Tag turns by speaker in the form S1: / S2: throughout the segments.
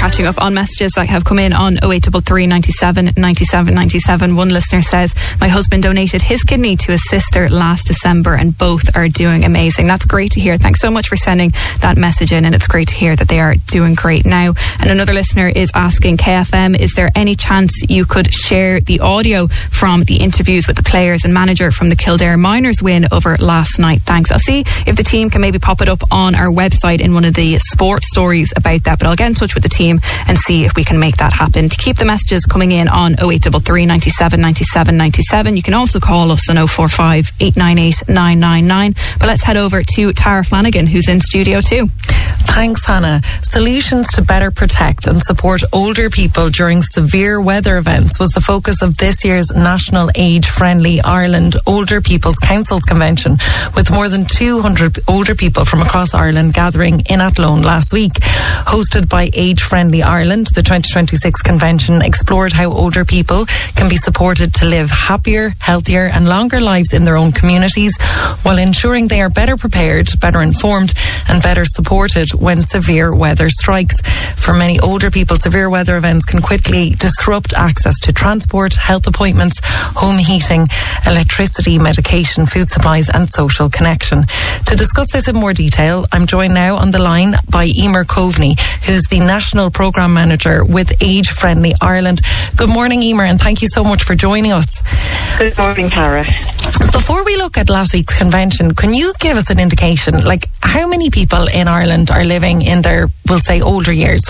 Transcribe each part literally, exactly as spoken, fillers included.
S1: catching up on messages that have come in on oh eight three three, ninety-seven, ninety-seven, ninety-seven. One listener says, my husband donated his kidney to his sister last December and both are doing amazing. That's great to hear. Thanks so much for sending that message in, and it's great to hear that they are doing great now. And another listener is asking, K F M, is there any chance you could share the audio from the interviews with the players and manager from the Kildare Miners win over last night? Thanks. I'll see if the team can maybe pop it up on our website in one of the sport stories about that, but I'll get in touch with the team and see if we can make that happen. To keep the messages coming in on oh eight three three, ninety-seven, ninety-seven, ninety-seven. You can also call us on oh four five, eight nine eight, nine nine nine. But let's head over to Tara Flanagan, who's in studio too.
S2: Thanks, Hannah. Solutions to better protect and support older people during severe weather events was the focus of this year's National Age Friendly Ireland Older People's Councils Convention, with more than two hundred older people from across Ireland gathering in Athlone last week. Hosted by Age Friendly Ireland, the twenty twenty-six convention explored how older people can be supported to live happier, healthier and longer lives in their own communities, while ensuring they are better prepared, better informed and better supported when severe weather strikes. For many older people, severe weather events can quickly disrupt access to transport, health appointments, home heating, electricity, medication, food supplies and social connection. To discuss this in more detail, I'm joined now on the line by Emer Coveney, who's the National Programme Manager with Age Friendly Ireland. Good morning, Emer, and thank you so much for joining us.
S3: Good morning, Tara.
S2: Before we look at last week's convention, can you give us an indication, like how many people in Ireland are living in their, we'll say, older years?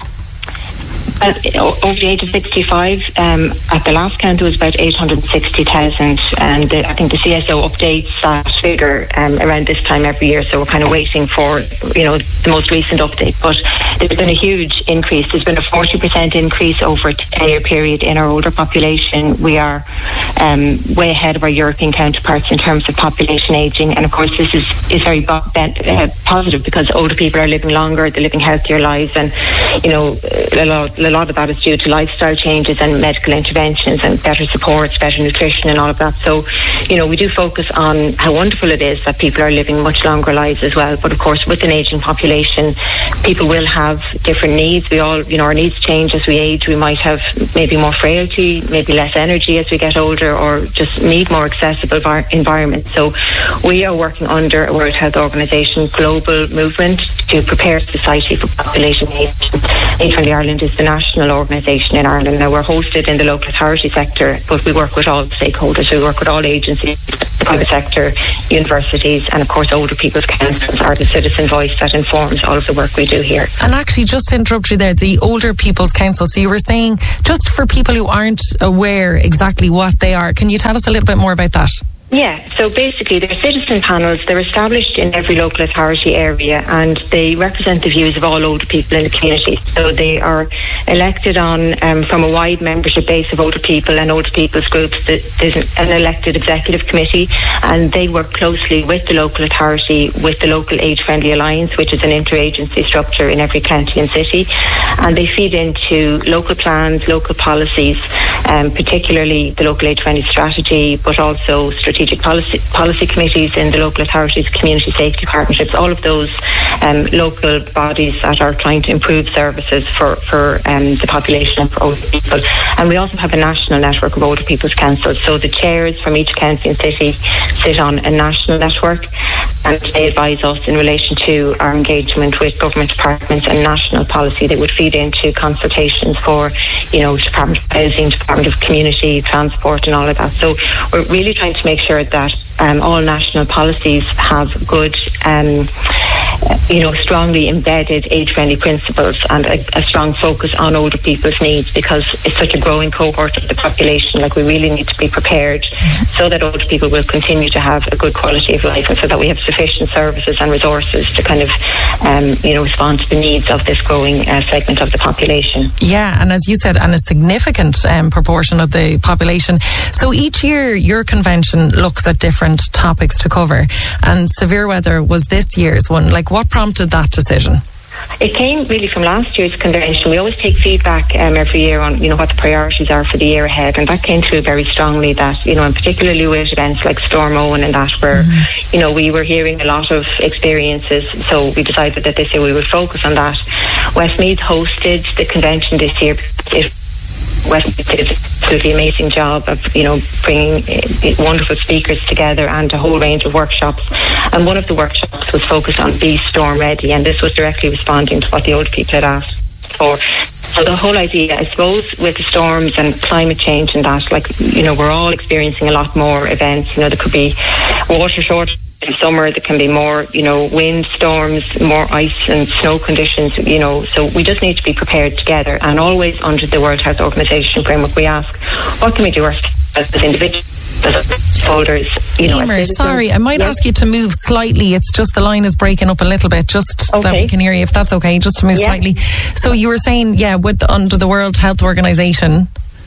S3: Uh, over the age of sixty-five, um, at the last count, it was about eight hundred sixty thousand, and uh, I think the C S O updates that figure um, around this time every year, so we're kind of waiting for, you know, the most recent update. But there's been a huge increase. There's been a forty percent increase over a ten-year period in our older population. We are um, way ahead of our European counterparts in terms of population ageing, and of course this is, is very bo- uh, positive, because older people are living longer, they're living healthier lives, and, you know, a lot A lot of that is due to lifestyle changes and medical interventions and better supports, better nutrition and all of that. So, you know, we do focus on how wonderful it is that people are living much longer lives as well. But of course, with an ageing population, people will have different needs. We all, you know, our needs change as we age. We might have maybe more frailty, maybe less energy as we get older, or just need more accessible var- environments. So we are working under a World Health Organization global movement to prepare society for population aging. Age Friendly Ireland is the national organisation in Ireland. Now, we're hosted in the local authority sector, but we work with all the stakeholders. We work with all agencies, the private sector, universities, and of course older people's councils are the citizen voice that informs all of the work we do here.
S2: And actually, just to interrupt you there, the older people's council, so you were saying, just for people who aren't aware exactly what they are, can you tell us a little bit more about that?
S3: Yeah, so basically they're citizen panels. They're established in every local authority area, and they represent the views of all older people in the community. So they are elected on um, from a wide membership base of older people and older people's groups. There's an elected executive committee, and they work closely with the local authority, with the local Age Friendly Alliance, which is an interagency structure in every county and city, and they feed into local plans, local policies, um, particularly the local Age Friendly strategy, but also strategic Strategic policy, policy committees in the local authorities, community safety partnerships, all of those um, local bodies that are trying to improve services for, for um, the population and for older people. And we also have a national network of older people's councils. So the chairs from each county and city sit on a national network, and they advise us in relation to our engagement with government departments and national policy that would feed into consultations for, you know, Department of Housing, Department of Community, Transport and all of that. So we're really trying to make sure that um, all national policies have good, um, you know, strongly embedded age-friendly principles and a, a strong focus on older people's needs, because it's such a growing cohort of the population. Like, we really need to be prepared so that older people will continue to have a good quality of life, and so that we have sufficient services and resources to kind of, um, you know, respond to the needs of this growing uh, segment of the population.
S2: Yeah, and as you said, and a significant um, proportion of the population. So each year your convention looks at different topics to cover, and severe weather was this year's one. Like, what prompted that decision?
S3: It came really from last year's convention. We always take feedback um, every year on, you know, what the priorities are for the year ahead, and that came through very strongly that, you know, and particularly with events like Storm Owen and that, where, mm-hmm. you know, we were hearing a lot of experiences, so we decided that this year we would focus on that. Westmeath hosted the convention this year. It Westmeath did an absolutely amazing job of, you know, bringing uh, wonderful speakers together and a whole range of workshops. And one of the workshops was focused on Be Storm Ready, and this was directly responding to what the older people had asked for. So the whole idea, I suppose, with the storms and climate change and that, like, you know, we're all experiencing a lot more events. You know, there could be water shortage in summer, there can be more, you know, wind storms, more ice and snow conditions, you know, so we just need to be prepared together. And always under the World Health Organization framework, we ask, what can we do as, as individuals, as holders, you know.
S2: Emer, sorry, I might yes. ask you to move slightly. It's just the line is breaking up a little bit, just okay. that we can hear you, if that's okay, just to move yeah. slightly. So you were saying, yeah, with the, under the World Health Organization.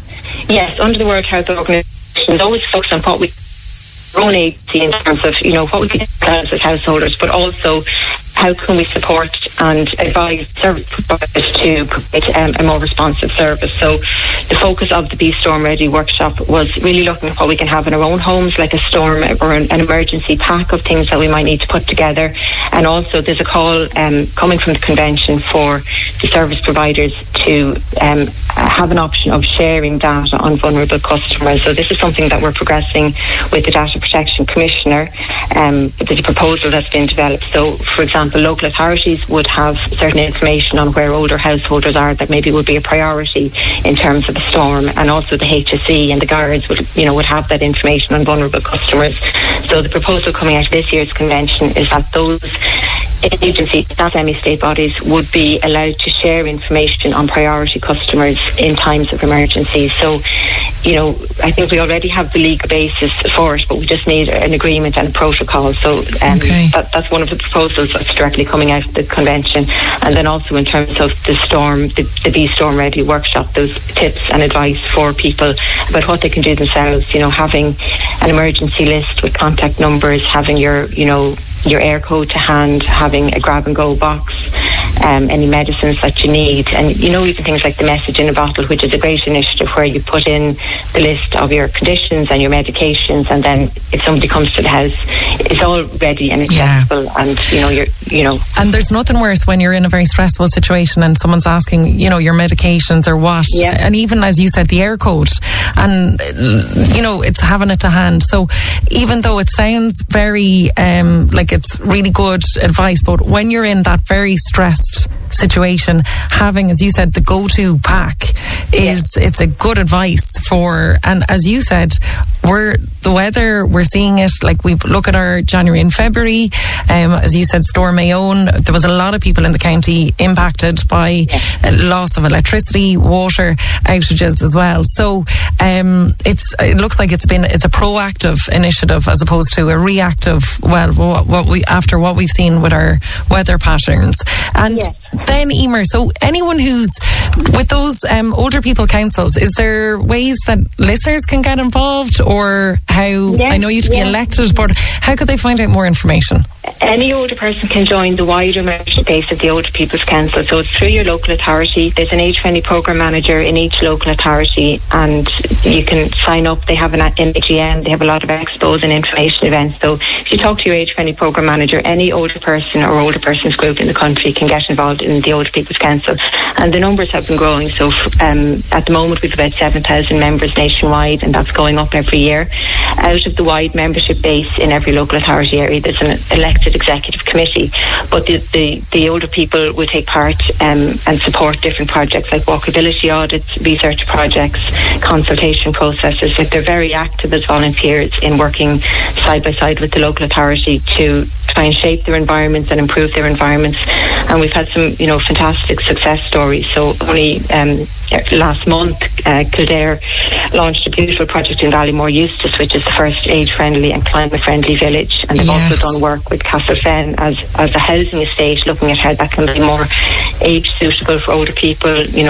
S3: Yes, under the World Health Organization, there's always focus on what we own agency in terms of, you know, what we can do as householders, but also how can we support and advise service providers to provide um, a more responsive service. So the focus of the Be Storm Ready workshop was really looking at what we can have in our own homes, like a storm or an, an emergency pack of things that we might need to put together. And also there's a call um, coming from the convention for the service providers to um, have an option of sharing data on vulnerable customers. So this is something that we're progressing with the Data Protection Commissioner. Um, there's a proposal that's been developed. So, for example, local authorities would have certain information on where older householders are that maybe would be a priority in terms of a storm, and also the H S E and the guards would, you know, would have that information on vulnerable customers. So the proposal coming out of this year's convention is that those agencies, not semi-state bodies, would be allowed to share information on priority customers in times of emergency. So, you know, I think we already have the legal basis for it, but we just need an agreement and a protocol. So um,
S2: okay.
S3: that, that's one of the proposals that's directly coming out of the convention. And then also in terms of the storm, the, the Be Storm Ready workshop, those tips and advice for people about what they can do themselves, you know, having an emergency list with contact numbers, having your, you know, your air code to hand, having a grab and go box, um, any medicines that you need, and you know, even things like the message in a bottle, which is a great initiative where you put in the list of your conditions and your medications, and then if somebody comes to the house, it's all ready and accessible. Yeah. And you know, you're, you know,
S2: and there's nothing worse when you're in a very stressful situation and someone's asking, you know, your medications or what,
S3: yeah.
S2: and even as you said, the air code, and you know, it's having it to hand. So even though it sounds very um, like it's really good advice, but when you're in that very stressed situation, having, as you said, the go-to pack is yeah. it's a good advice for. And as you said, we're the weather, we're seeing it, like we look at our January and February, um, as you said, Storm Owen, there was a lot of people in the county impacted by yeah. loss of electricity, water outages as well. So um, it's it looks like it's been it's a proactive initiative as opposed to a reactive, well, what, what we after what we've seen with our weather patterns. And yes. then Emer, so anyone who's with those um, older people councils, is there ways that listeners can get involved, or how, yes, I know you to be yes. elected, but how could they find out more information?
S3: Any older person can join the wider membership base of the Older People's Council. So it's through your local authority. There's an age-friendly programme manager in each local authority, and you can sign up. They have an A G M, they have a lot of expos and information events. So if you talk to your age-friendly programme manager, any older person or older persons group in the country can get involved in the Older People's Council. And the numbers have been growing. So um, at the moment we've about seven thousand members nationwide, and that's going up every year. Out of the wide membership base in every local authority area, there's an elected executive committee, but the, the, the older people will take part um, and support different projects like walkability audits, research projects, consultation processes. Like, they're very active as volunteers in working side by side with the local authority to try and shape their environments and improve their environments. And we've had some, you know, fantastic success stories. So only um, last month, uh, Kildare launched a beautiful project in Ballymore Eustace, which is the first age-friendly and climate-friendly village. And they've yes. also done work with Castlefen as, as a housing estate, looking at how that can be more age-suitable for older people, you know,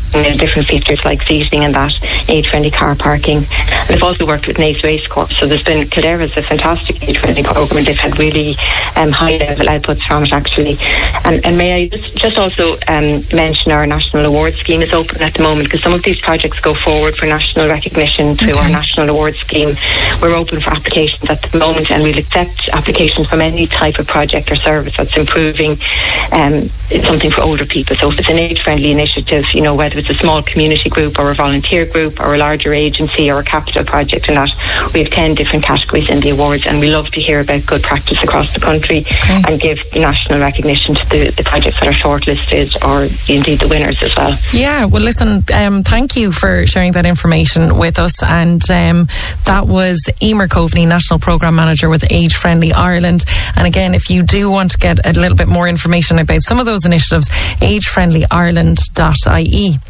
S3: in different features like seating and that, age-friendly car parking. And I've also worked with Naas Racecourse, so there's been, Kildare is a fantastic age-friendly programme. They've had really um, high-level outputs from it, actually. And, and may I just, just also um, mention our National Awards Scheme is open at the moment, because some of these projects go forward for national recognition through okay. our National Awards Scheme. We're open for applications at the moment, and we'll accept applications from any type of project or service that's improving um, something for older people. So if it's an age-friendly initiative, you know, whether it's a small community group or a volunteer group or a larger agency or a capital project, and that, we have ten different categories in the awards, and we love to hear about good practice across the country okay. and give national recognition to the, the projects that are shortlisted or indeed the winners as well.
S2: Yeah, well listen, um, thank you for sharing that information with us, and um, that was Emer Coveney, National Programme Manager with Age Friendly Ireland. And again, if you do want to get a little bit more information about some of those initiatives, age friendly ireland dot I E.